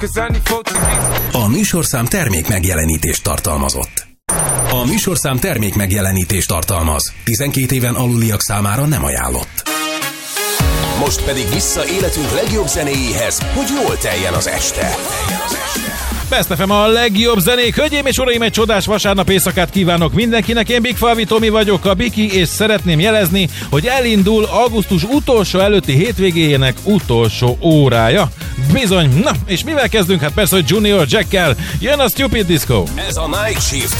A műsorszám termék megjelenítést tartalmazott. A műsorszám termék megjelenítést tartalmaz. 12 éven aluliak számára nem ajánlott. Most pedig vissza életünk legjobb zenéjéhez, hogy jól teljen az este. Best FM a legjobb zenék. Hölgyeim és uraim, egy csodás vasárnap éjszakát kívánok mindenkinek. Én Big Falvi Tomi vagyok, a Biki, és szeretném jelezni, hogy elindul augusztus utolsó előtti hétvégéjének utolsó órája. Bizony. Na, és mivel kezdünk? Hát persze, hogy Junior Jackkel. Jön a Stupid Disco. Ez a Night Shift